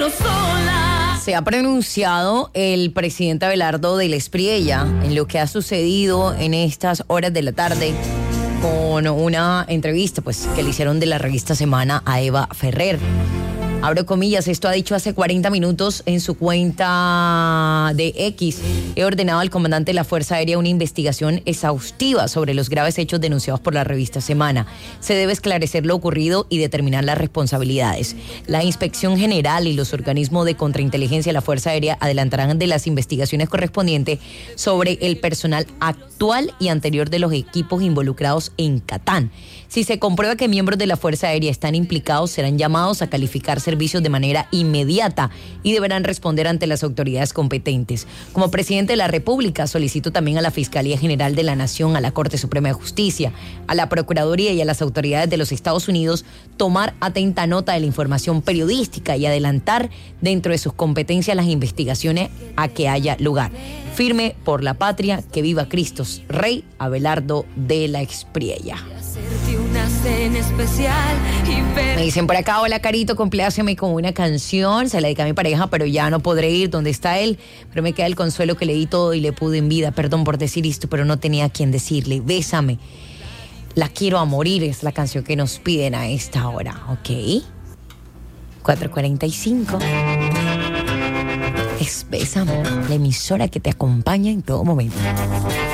quiero sola. Se ha pronunciado el presidente Abelardo del Espriella en lo que ha sucedido en estas horas de la tarde con una entrevista que le hicieron de la revista Semana a Eva Ferrer. Abro comillas, esto ha dicho hace 40 minutos en su cuenta de X. He ordenado al comandante de la Fuerza Aérea una investigación exhaustiva sobre los graves hechos denunciados por la revista Semana. Se debe esclarecer lo ocurrido y determinar las responsabilidades. La Inspección General y los organismos de contrainteligencia de la Fuerza Aérea adelantarán de las investigaciones correspondientes sobre el personal actual y anterior de los equipos involucrados en Catán. Si se comprueba que miembros de la Fuerza Aérea están implicados, serán llamados a calificar servicios de manera inmediata y deberán responder ante las autoridades competentes. Como presidente de la República, solicito también a la Fiscalía General de la Nación, a la Corte Suprema de Justicia, a la Procuraduría y a las autoridades de los Estados Unidos tomar atenta nota de la información periodística y adelantar dentro de sus competencias las investigaciones a que haya lugar. Firme por la patria, que viva Cristo Rey, Abelardo de la Espriella. Me dicen por acá, hola Carito, compláceme con una canción, se la dedica a mi pareja, pero ya no podré ir donde está él, pero me queda el consuelo que le di todo y le pude en vida. Perdón por decir esto, pero no tenía a quien decirle. Bésame, la quiero a morir, es la canción que nos piden a esta hora, ¿ok? 4:45. Es Bésame, la emisora que te acompaña en todo momento.